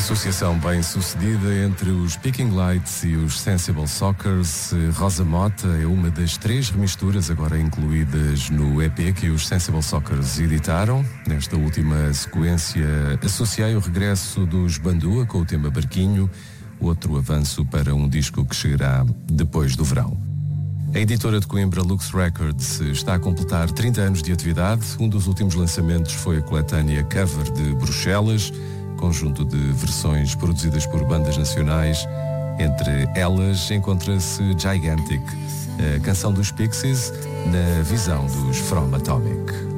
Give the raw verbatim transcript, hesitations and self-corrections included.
Associação bem-sucedida entre os Picking Lights e os Sensible Sockers. Rosa Mota é uma das três remisturas agora incluídas no E P que os Sensible Sockers editaram. Nesta última sequência associei o regresso dos Bandua com o tema Barquinho, outro avanço para um disco que chegará depois do verão. A editora de Coimbra Lux Records está a completar trinta anos de atividade. Um dos últimos lançamentos foi a coletânea Cover de Bruxelas, conjunto de versões produzidas por bandas nacionais. Entre elas encontra-se Gigantic, a canção dos Pixies, na visão dos From Atomic.